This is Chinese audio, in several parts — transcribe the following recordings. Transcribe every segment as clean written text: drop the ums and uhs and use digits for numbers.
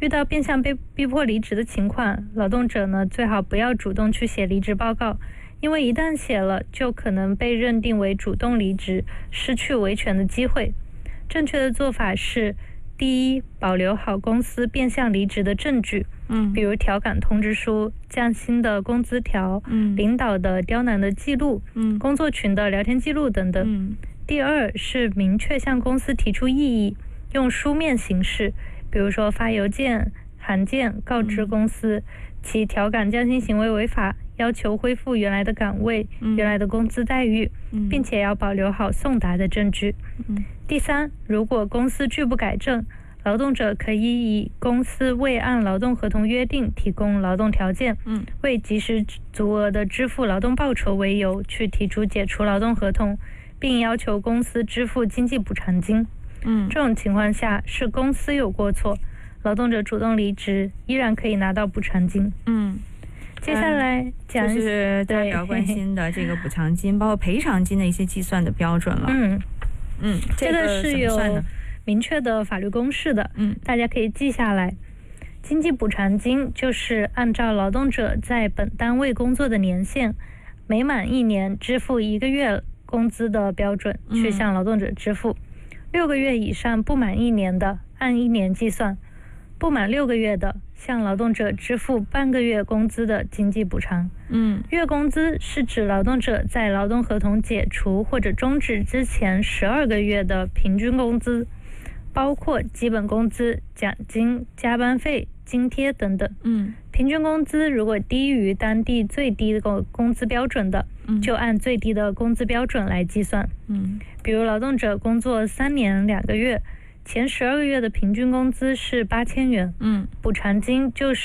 遇到变相被逼迫离职的情况，劳动者呢最好不要主动去写离职报告，因为一旦写了，就可能被认定为主动离职，失去维权的机会。正确的做法是：第一，保留好公司变相离职的证据，比如调岗通知书、降薪的工资条、领导的刁难的记录、工作群的聊天记录等等。第二是明确向公司提出异议，用书面形式，比如说发邮件、函件告知公司其调岗降薪行为违法，要求恢复原来的岗位、原来的工资待遇，并且要保留好送达的证据。第三，如果公司拒不改正，劳动者可以以公司未按劳动合同约定提供劳动条件，未及时足额的支付劳动报酬为由，去提出解除劳动合同，并要求公司支付经济补偿金。这种情况下是公司有过错，劳动者主动离职依然可以拿到补偿金。接下来讲就是大家比较关心的这个补偿金，包括赔偿金的一些计算的标准了。 这个是有明确的法律公示的，大家可以记下来。经济补偿金就是按照劳动者在本单位工作的年限，每满1年支付1个月工资的标准去向劳动者支付，6个月以上不满1年的按1年计算，不满6个月的向劳动者支付半个月工资的经济补偿。月工资是指劳动者在劳动合同解除或者终止之前12个月的平均工资，包括基本工资、奖金、加班费、津贴等等。平均工资如果低于当地最低的工资标准的，就按最低的工资标准来计算。比如劳动者工作3年2个月，前12个月的平均工资是8000元，补偿金就是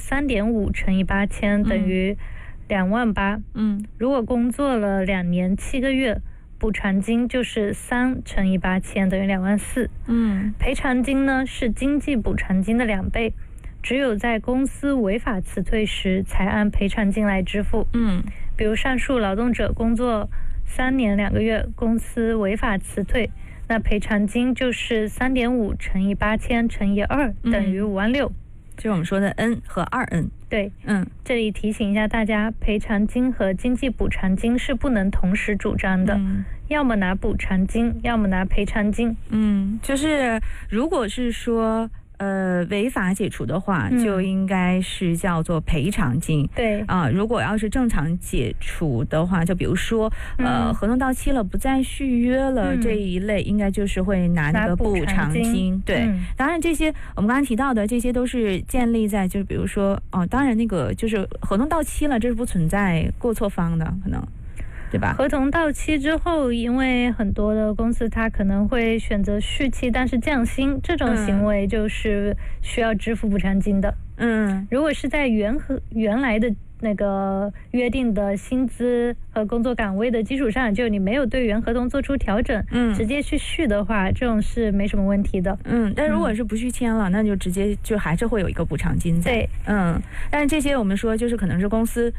3.5 乘以8000等于28000。如果工作了2年7个月，补偿金就是3乘以8000等于24000。赔偿金呢是经济补偿金的2倍，只有在公司违法辞退时才按赔偿金来支付。比如上述劳动者工作3年2个月，公司违法辞退，那赔偿金就是 3.5 乘以8000乘以2等于56000， 就是我们说的 N 和2N。 对，这里提醒一下大家，赔偿金和经济补偿金是不能同时主张的，要么拿补偿金，要么拿赔偿金。 就是如果是说违法解除的话，就应该是叫做赔偿金。 对如果要是正常解除的话，就比如说合同到期了不再续约了，这一类应该就是会拿那个补偿金。对，当然这些我们刚刚提到的这些都是建立在就是比如说当然那个就是合同到期了，这是不存在过错方的可能。对吧？ 合同到期之后，因为很多的公司它可能会选择续期，但是降薪，这种行为就是需要支付补偿金的。如果是在原来的那个约定的薪资和工作岗位的基础上，就你没有对原合同做出调整，直接去续的话，这种是没什么问题的。 但如果是不续签了，那就直接就还是会有一个补偿金在。 对， 但是这些我们说就是可能是公司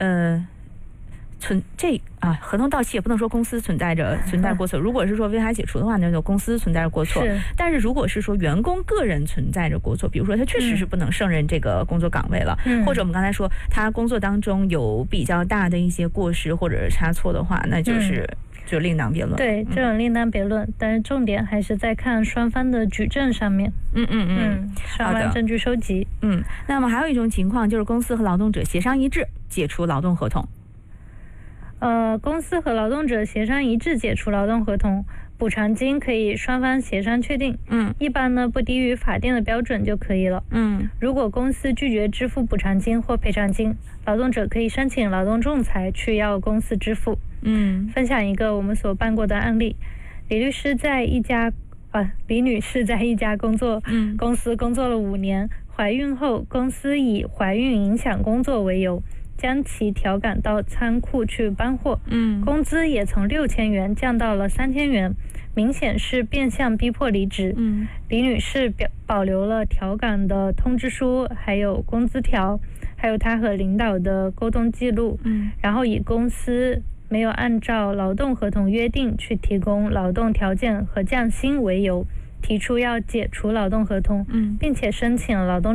合同到期也不能说公司存在过错。如果是说违法解除的话，那就公司存在着过错。但是如果是说员工个人存在着过错，比如说他确实是不能胜任这个工作岗位了，或者我们刚才说他工作当中有比较大的一些过失或者是差错的话，那就另当别论。 对，这种另当别论，但是重点还是在看双方的举证上面。双方证据收集。 那么还有一种情况就是公司和劳动者协商一致解除劳动合同。 公司和劳动者协商一致解除劳动合同，补偿金可以双方协商确定。一般呢不低于法定的标准就可以了。如果公司拒绝支付补偿金或赔偿金，劳动者可以申请劳动仲裁去要公司支付。分享一个我们所办过的案例，李女士在一家公司工作了5年，怀孕后公司以怀孕影响工作为由，将其调岗到仓库去搬货，工资也从6000元降到了3000元，明显是变相逼迫离职。李女士保留了调岗的通知书，还有工资条，还有她和领导的沟通记录，然后以公司没有按照劳动合同约定去提供劳动条件和降薪为由，提出要解除劳动合同，并且申请劳动